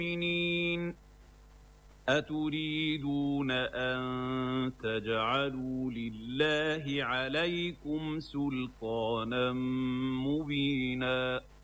المؤمنين أتريدون أن تجعلوا لله عليكم سلطانا مبينا